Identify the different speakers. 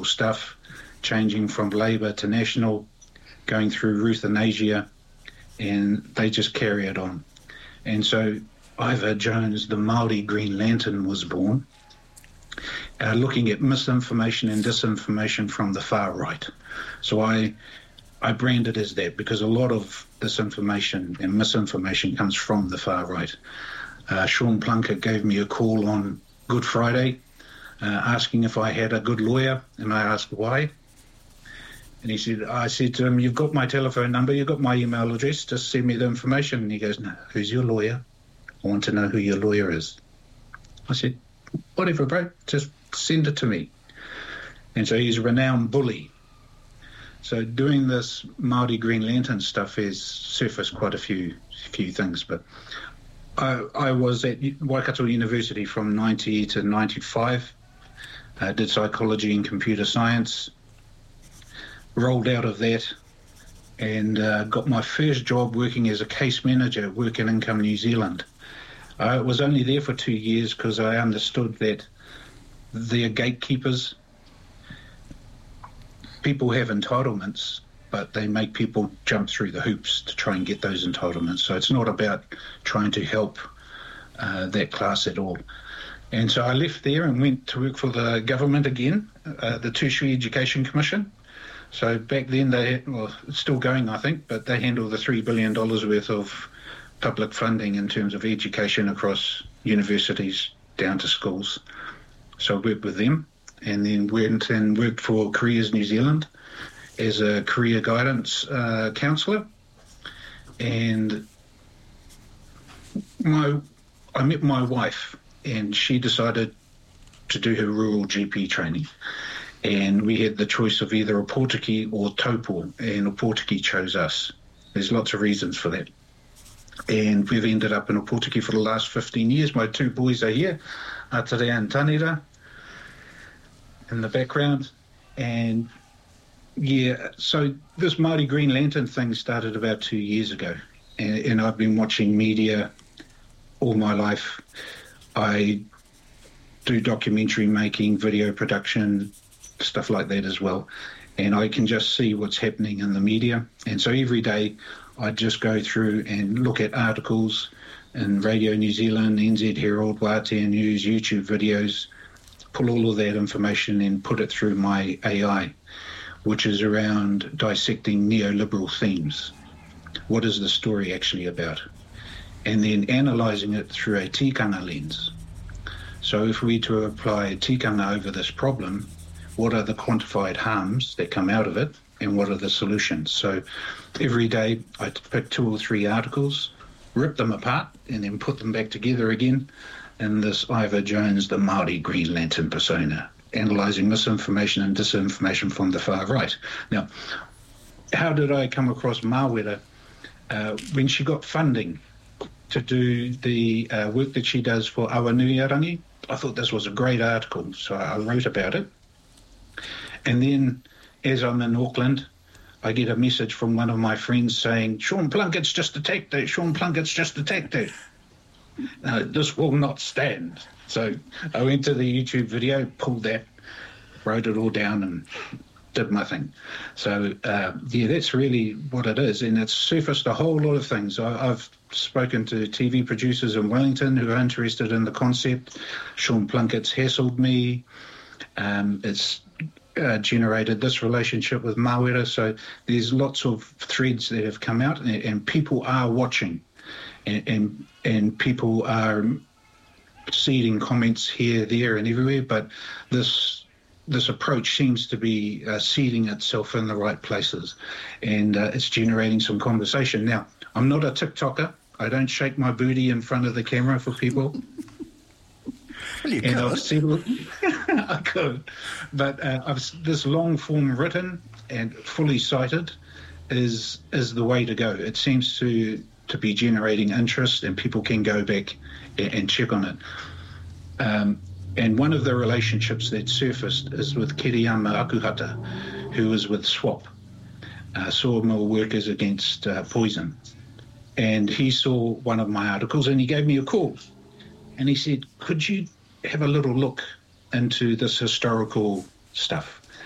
Speaker 1: stuff, changing from Labour to National, going through euthanasia, and they just carry it on. And so Ivor Jones, the Māori Green Lantern, was born, looking at misinformation and disinformation from the far right. So I brand it as that, because a lot of disinformation and misinformation comes from the far right. Sean Plunkett gave me a call on Good Friday, asking if I had a good lawyer, and I asked why. And I said to him, "You've got my telephone number, you've got my email address, just send me the information." And he goes, "No, who's your lawyer? I want to know who your lawyer is." I said, "Whatever, bro, just send it to me." And so he's a renowned bully. So doing this Māori Green Lantern stuff has surfaced quite a few things. But I was at Waikato University from 90 to 95, did psychology and computer science, rolled out of that, and got my first job working as a case manager at Work and Income New Zealand. I was only there for 2 years because I understood that they're gatekeepers. People have entitlements, but they make people jump through the hoops to try and get those entitlements. So it's not about trying to help that class at all. And so I left there and went to work for the government again, the Tertiary Education Commission. So back then, it's still going, I think, but they handle the $3 billion worth of public funding in terms of education across universities down to schools. So I worked with them, and then went and worked for Careers New Zealand as a career guidance counsellor. And I met my wife, and she decided to do her rural GP training. And we had the choice of either Opotiki or Taupo, and Opotiki chose us. There's lots of reasons for that. And we've ended up in Opotiki for the last 15 years. My two boys are here, Atarea and Tanira, in the background. And yeah, so this Māori Green Lantern thing started about 2 years ago. And I've been watching media all my life. I do documentary making, video production, stuff like that as well. And I can just see what's happening in the media. And so every day I just go through and look at articles in Radio New Zealand, NZ Herald, Wātea News, YouTube videos, pull all of that information and put it through my AI, which is around dissecting neoliberal themes. What is the story actually about? And then analysing it through a tikanga lens. So if we to apply tikanga over this problem, what are the quantified harms that come out of it, and what are the solutions? So every day I pick 2 or 3 articles, rip them apart, and then put them back together again in this Ivor Jones, the Māori Green Lantern persona, analysing misinformation and disinformation from the far right. Now, how did I come across Mawera? When she got funding to do the work that she does for Awanuiarangi, I thought this was a great article, so I wrote about it. And then, as I'm in Auckland, I get a message from one of my friends saying, "Sean Plunkett's just attacked it. Sean Plunkett's just attacked it. No, this will not stand." So I went to the YouTube video, pulled that, wrote it all down, and did my thing. So, yeah, that's really what it is. And it's surfaced a whole lot of things. I've spoken to TV producers in Wellington who are interested in the concept. Sean Plunkett's hassled me. It's generated this relationship with Mawera. So there's lots of threads that have come out, and people are watching, and people are seeding comments here, there, and everywhere. But this approach seems to be seeding itself in the right places, and it's generating some conversation. Now, I'm not a TikToker. I don't shake my booty in front of the camera for people.
Speaker 2: Well, you
Speaker 1: and
Speaker 2: could.
Speaker 1: I've said, I could, but this long form written and fully cited is the way to go. It seems to be generating interest, and people can go back and check on it. And one of the relationships that surfaced is with Kiriyama Akuhata, who is with SWAP, Sawmill Workers Against Poison. And he saw one of my articles, and he gave me a call. And he said, "Could you have a little look into this historical stuff?"